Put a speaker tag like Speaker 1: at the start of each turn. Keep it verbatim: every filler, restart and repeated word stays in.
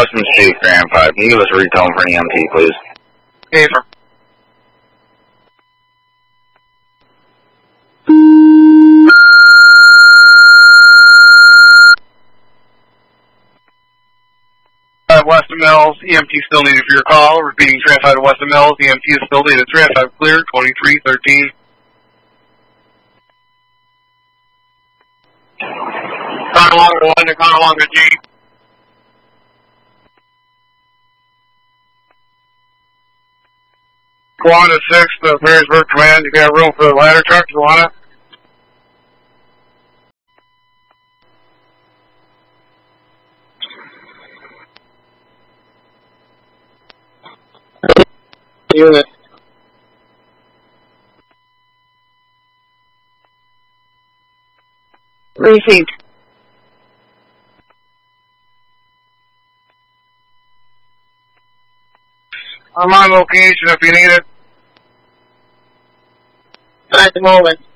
Speaker 1: Weston Street, Grand Pipe. Can you give us a retone for an E M T, please?
Speaker 2: Okay, sir. At Weston Mills, E M T still needed for your call. Repeating, transfer to Weston Mills, E M T is still needed. Transfer clear, twenty-three thirteen. Conewaga one to Conewaga G. Kiwanis six to Perrysburg Command. You got room for the ladder truck, Kiwanis? Unit.
Speaker 3: Received.
Speaker 2: I'm on location if you need it.
Speaker 3: At the moment.